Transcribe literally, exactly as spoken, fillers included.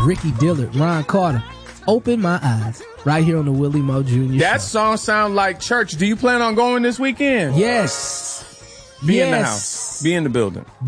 Ricky Dillard, Ron Carter. Open my eyes. Right here on the Willie Moe Junior That Show. song sound like church. Do you plan on going this weekend? Yes. Be yes. in the house. Be in the building.